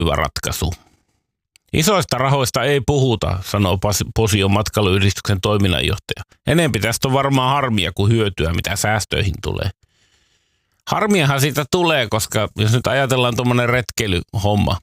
hyvä ratkaisu. Isoista rahoista ei puhuta, sanoo Posion matkailuyhdistyksen toiminnanjohtaja. Enempi tästä on varmaan harmia kuin hyötyä, mitä säästöihin tulee. Harmiahan siitä tulee, koska jos nyt ajatellaan tuommoinen retkeilyhomma,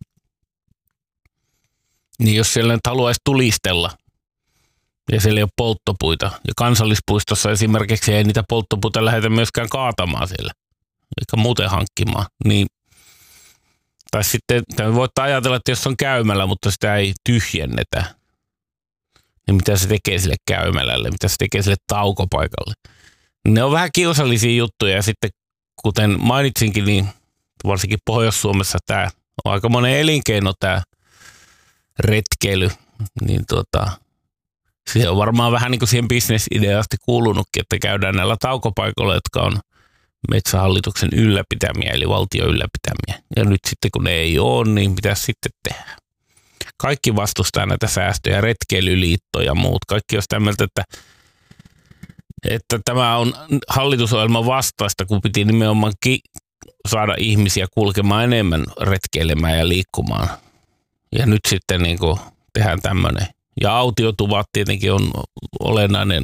niin jos siellä nyt haluaisi tulistella ja siellä ei ole polttopuita, ja kansallispuistossa esimerkiksi ei niitä polttopuita lähdetä myöskään kaatamaan siellä, eikä muuten hankkimaan, niin tai sitten voitte ajatella, että jos on käymällä, mutta sitä ei tyhjennetä, niin mitä se tekee sille käymälälle, mitä se tekee sille taukopaikalle. Ne on vähän kiusallisia juttuja ja sitten kuten mainitsinkin, niin varsinkin Pohjois-Suomessa tämä on aika monen elinkeino tämä retkeily, niin se on varmaan vähän niin kuin siihen bisnesideasti kuulunutkin, että käydään näillä taukopaikoilla, jotka on Metsähallituksen ylläpitämiä, eli valtion ylläpitämiä. Ja nyt sitten kun ne ei ole, niin mitä sitten tehdä? Kaikki vastustaa näitä säästöjä, retkeilyliitto ja muut. Kaikki on sitä mieltä, että tämä on hallitusohjelman vastaista, kun piti nimenomaan saada ihmisiä kulkemaan enemmän retkeilemään ja liikkumaan. Ja nyt sitten niin kuin tehdään tämmöinen. Ja autiotuvat tietenkin on olennainen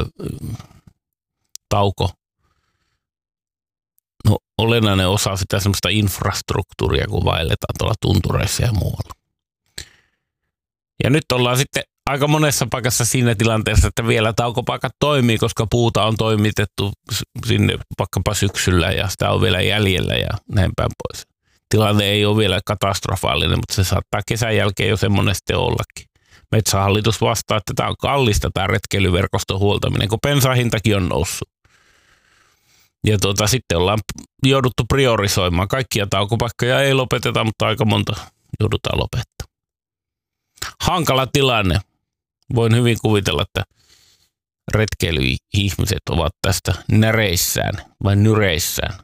olennainen osa sitä semmoista infrastruktuuria, kun vaelletaan tuolla tuntureissa ja muualla. Ja nyt ollaan sitten aika monessa paikassa siinä tilanteessa, että vielä taukopaikat toimii, koska puuta on toimitettu sinne vaikkapa syksyllä ja sitä on vielä jäljellä ja näin päin pois. Tilanne ei ole vielä katastrofaalinen, mutta se saattaa kesän jälkeen jo semmoinen sitten ollakin. Metsähallitus vastaa, että tämä on kallista tämä retkeilyverkoston huoltaminen, kun bensahintakin on noussut. Ja sitten ollaan jouduttu priorisoimaan. Kaikkia taukopaikkoja ei lopeteta, mutta aika monta joudutaan lopettamaan. Hankala tilanne. Voin hyvin kuvitella, että retkeilyihmiset ovat tästä näreissään vai nyreissään.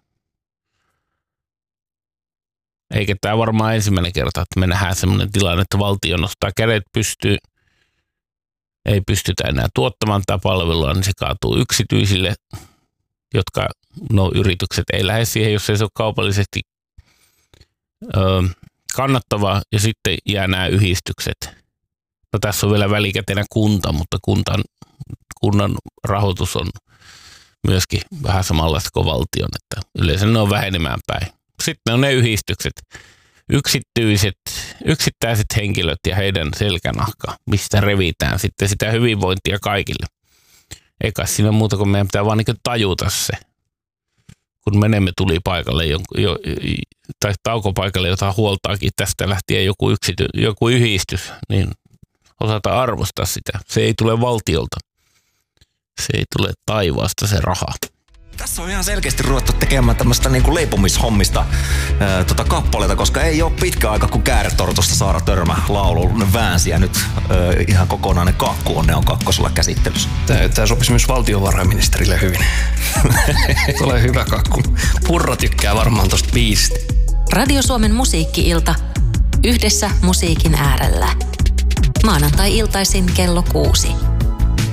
Eikä tämä varmaan ensimmäinen kerta, että me nähdään sellainen tilanne, että valtio nostaa kädet pystyyn. Ei pystytä enää tuottamaan tätä palvelua, niin se kaatuu yksityisille, jotka yritykset ei lähde siihen, jos ei se ole kaupallisesti kannattavaa, ja sitten jää nämä yhdistykset. No tässä on vielä välikätenä kunta, mutta kunnan rahoitus on myöskin vähän samanlaista kuin valtion, että yleensä ne on vähenemään päin. Sitten on ne yhdistykset, yksittäiset henkilöt ja heidän selkänahka, mistä revitään sitten sitä hyvinvointia kaikille. Eikä siinä muuta kuin meidän pitää vaan niin tajuta se, kun menemme tulipaikalle tai taukopaikalle, jota huoltaakin tästä lähtien joku yhdistys, niin osata arvostaa sitä. Se ei tule valtiolta. Se ei tule taivaasta se raha. Tässä on ihan selkeästi ruvettu tekemään tämmöistä niinku leipomishommista kappaleita, koska ei ole pitkä aika, kun Kääretortosta Saara Törmä laulu väänsi ja nyt ihan kokonainen kakku on kakkosella käsittelyssä. Tämä sopisi myös valtiovarainministerille hyvin. Tulee hyvä kakku. Purra tykkää varmaan tosta biisistä. Radio Suomen musiikki-ilta. Yhdessä musiikin äärellä. Maanantai-iltaisin kello 6.